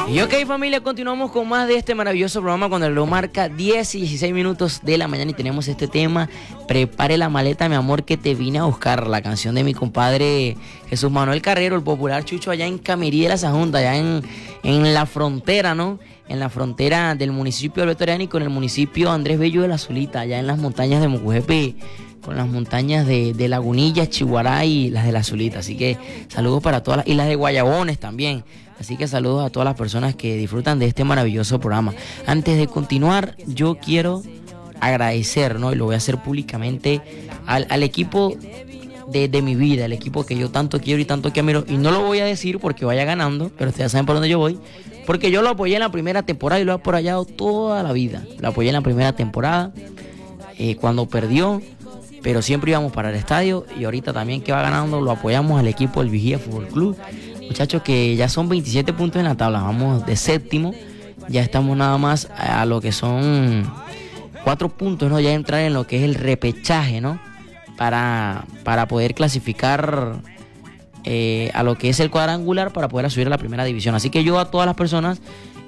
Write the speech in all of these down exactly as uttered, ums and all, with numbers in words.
Y ok, familia, continuamos con más de este maravilloso programa cuando el reloj marca diez y dieciséis minutos de la mañana y tenemos este tema: prepare la maleta, mi amor, que te vine a buscar. La canción de mi compadre Jesús Manuel Carrero, el popular Chucho, allá en Camirí de la Sajunta, allá en, en la frontera, ¿no? En la frontera del municipio de Alberto Ariani con el municipio Andrés Bello de la Zulita, allá en las montañas de Mocujepe, con las montañas de, de Lagunilla, Chihuará y las de la Zulita. Así que saludos para todas las, y las de Guayabones también. Así que saludos a todas las personas que disfrutan de este maravilloso programa. Antes de continuar, yo quiero agradecer, ¿no? Y lo voy a hacer públicamente al, al equipo de, de mi vida, el equipo que yo tanto quiero y tanto que admiro. Y no lo voy a decir porque vaya ganando, pero ustedes saben por dónde yo voy. Porque yo lo apoyé en la primera temporada y lo he apoyado toda la vida. Lo apoyé en la primera temporada, eh, cuando perdió, pero siempre íbamos para el estadio. Y ahorita también que va ganando, lo apoyamos al equipo del Vigía Fútbol Club. Muchachos, que ya son veintisiete puntos en la tabla, vamos de séptimo, ya estamos nada más a lo que son cuatro puntos, ¿no? Ya entrar en lo que es el repechaje, ¿no? Para, para poder clasificar eh, a lo que es el cuadrangular para poder subir a la primera división. Así que yo a todas las personas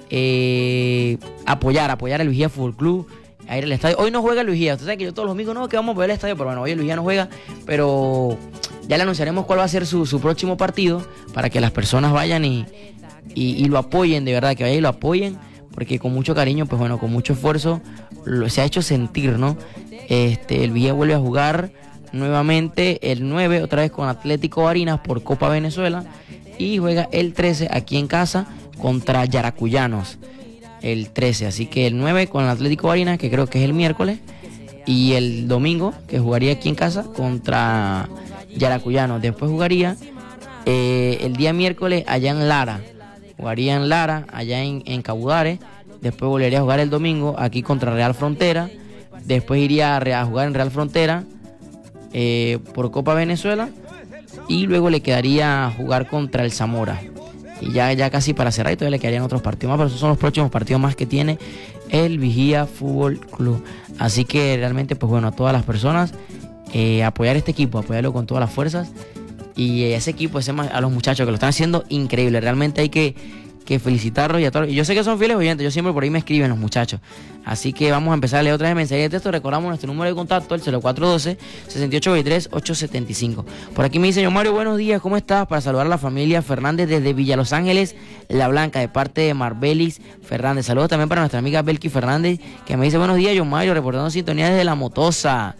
eh, apoyar, apoyar al Vigía Fútbol Club, a ir al estadio. Hoy no juega el Vigía, usted sabe que yo todos los domingos no, que vamos a ver el estadio, pero bueno, hoy el Vigía no juega, pero ya le anunciaremos cuál va a ser su, su próximo partido para que las personas vayan y, y, y lo apoyen, de verdad, que vayan y lo apoyen, porque con mucho cariño, pues bueno, con mucho esfuerzo lo, se ha hecho sentir, ¿no? Este, el Vigía vuelve a jugar nuevamente el nueve, otra vez con Atlético Barinas por Copa Venezuela, y juega el trece aquí en casa contra Yaracuyanos, el trece, así que el nueve con el Atlético Barinas, que creo que es el miércoles, y el domingo, que jugaría aquí en casa contra Yaracuyanos. Después jugaría eh, el día miércoles allá en Lara, jugaría en Lara, allá en, en Cabudare. Después volvería a jugar el domingo aquí contra Real Frontera. Después iría a, a jugar en Real Frontera eh, por Copa Venezuela, y luego le quedaría jugar contra el Zamora. Y ya, ya casi para cerrar, y todavía le quedarían otros partidos más, pero esos son los próximos partidos más que tiene el Vigía Fútbol Club. Así que realmente, pues bueno, a todas las personas, eh, apoyar este equipo, apoyarlo con todas las fuerzas. Y ese equipo, ese, a los muchachos que lo están haciendo increíble. Realmente hay que, que felicitarlos y a todos. Y yo sé que son fieles oyentes, yo siempre por ahí me escriben los muchachos. Así que vamos a empezar a leer otra vez mensajes de texto. Recordamos nuestro número de contacto, el cero cuatro uno dos, seis ocho dos tres, ocho siete cinco. Por aquí me dice: yo Mario, buenos días, ¿cómo estás? Para saludar a la familia Fernández desde Villa Los Ángeles, La Blanca, de parte de Marbelis Fernández. Saludos también para nuestra amiga Belki Fernández, que me dice: buenos días, yo Mario, reportando sintonía desde La Motosa.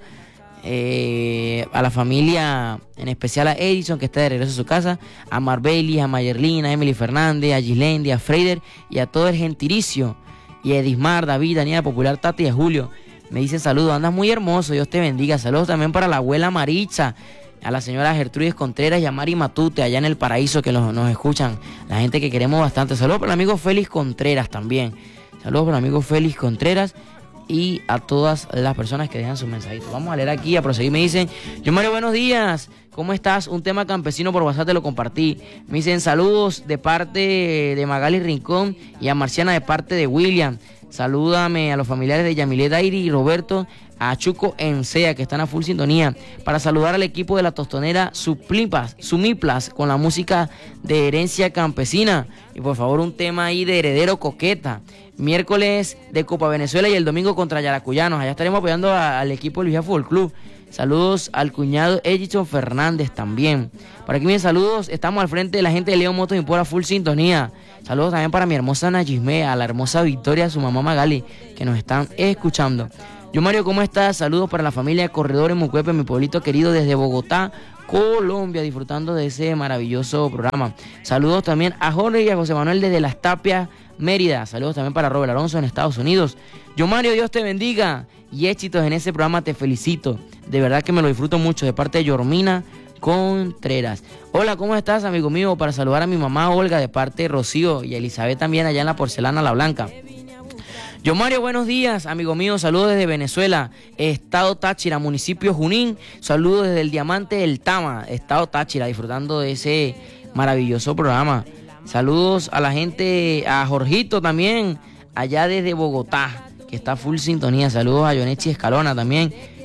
Eh, a la familia, en especial a Edison, que está de regreso a su casa, a Marbelis, a Mayerlina, a Emily Fernández, a Gislendi, a Freider y a todo el gentilicio, y a Edismar, David, Daniela Popular, Tati y a Julio. Me dicen saludos, andas muy hermoso, Dios te bendiga. Saludos también para la abuela Maritza, a la señora Gertrudis Contreras y a Mari Matute allá en el Paraíso, que los, nos escuchan, la gente que queremos bastante. Saludos para el amigo Félix Contreras también. Saludos para el amigo Félix Contreras y a todas las personas que dejan sus mensajitos. Vamos a leer aquí, a proseguir. Me dicen: yo Mario, buenos días, ¿cómo estás? Un tema campesino por WhatsApp te lo compartí. Me dicen saludos de parte de Magali Rincón y a Marciana de parte de William. Salúdame a los familiares de Yamilet Dairi y Roberto, a Chuco Ensea, que están a full sintonía. Para saludar al equipo de la tostonera Suplipas, Sumiplas, con la música de Herencia Campesina. Y por favor, un tema ahí de Heredero Coqueta. Miércoles de Copa Venezuela y el domingo contra Yaracuyanos. Allá estaremos apoyando a, al equipo del Vigía Fútbol Club. Saludos al cuñado Edison Fernández también. Por aquí, mis saludos. Estamos al frente de la gente de León Motos y por a full sintonía. Saludos también para mi hermosa Najisme, a la hermosa Victoria, a su mamá Magali, que nos están escuchando. Yo Mario, ¿cómo estás? Saludos para la familia Corredores Mucuepe, mi pueblito querido desde Bogotá, Colombia, disfrutando de ese maravilloso programa. Saludos también a Jorge y a José Manuel desde Las Tapias, Mérida. Saludos también para Robert Alonso en Estados Unidos. Yo Mario, Dios te bendiga y éxitos en ese programa, te felicito. De verdad que me lo disfruto mucho, de parte de Yormina Contreras. Hola, ¿cómo estás, amigo mío? Para saludar a mi mamá Olga de parte de Rocío y a Elizabeth también allá en la Porcelana La Blanca. Yo Mario, buenos días, amigo mío, saludos desde Venezuela, Estado Táchira, municipio Junín, saludos desde el Diamante del Tama, Estado Táchira, disfrutando de ese maravilloso programa. Saludos a la gente, a Jorgito también, allá desde Bogotá, que está full sintonía. Saludos a Yonechi Escalona también,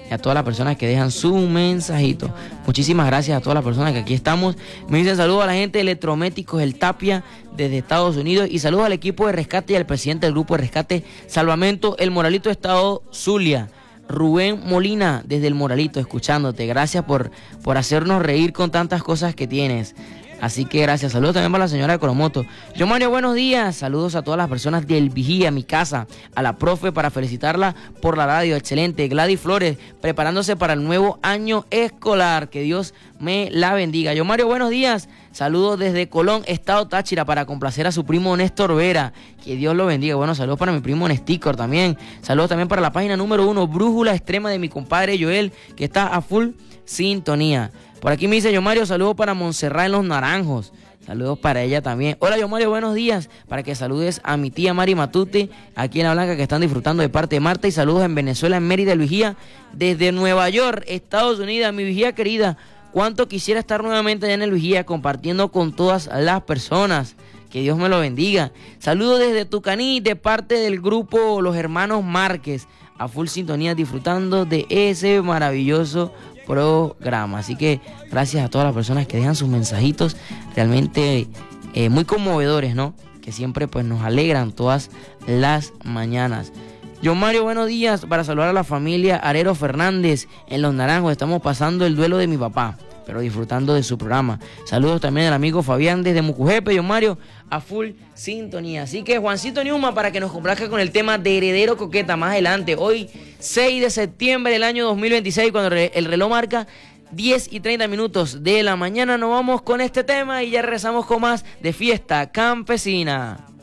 y a todas las personas que dejan su mensajito. Muchísimas gracias a todas las personas que aquí estamos. Me dicen saludos a la gente de Electrométricos El Tapia desde Estados Unidos y saludos al equipo de rescate y al presidente del grupo de rescate Salvamento El Moralito Estado Zulia. Rubén Molina desde El Moralito escuchándote. Gracias por, por hacernos reír con tantas cosas que tienes. Así que gracias. Saludos también para la señora de Coromoto. Yo Mario, buenos días. Saludos a todas las personas del Vigía, mi casa, a la profe para felicitarla por la radio. Excelente. Gladys Flores, preparándose para el nuevo año escolar. Que Dios me la bendiga. Yo Mario, buenos días. Saludos desde Colón, Estado Táchira, para complacer a su primo Néstor Vera. Que Dios lo bendiga. Bueno, saludos para mi primo Nestícor también. Saludos también para la página número uno, Brújula Extrema, de mi compadre Joel, que está a full sintonía. Por aquí me dice Yo Mario, saludos para Montserrat en Los Naranjos. Saludos para ella también. Hola Yo Mario, buenos días. Para que saludes a mi tía Mari Matute, aquí en La Blanca, que están disfrutando de parte de Marta. Y saludos en Venezuela, en Mérida, el Vigía, desde Nueva York, Estados Unidos. Mi Vigía querida, cuánto quisiera estar nuevamente allá en el Vigía compartiendo con todas las personas. Que Dios me lo bendiga. Saludos desde Tucaní, de parte del grupo Los Hermanos Márquez, a full sintonía, disfrutando de ese maravilloso programa. Así que gracias a todas las personas que dejan sus mensajitos realmente eh, muy conmovedores, ¿no? Que siempre pues nos alegran todas las mañanas. Yo Mario, buenos días, para saludar a la familia Arero Fernández en Los Naranjos. Estamos pasando el duelo de mi papá, pero disfrutando de su programa. Saludos también al amigo Fabián desde Mucujepe. Yo Mario, a full sintonía. Así que Juancito Newman, para que nos complazca con el tema de Heredero Coqueta más adelante. Hoy, seis de septiembre del año dos mil veintiséis, cuando el reloj marca diez y treinta minutos de la mañana, nos vamos con este tema y ya regresamos con más de Fiesta Campesina.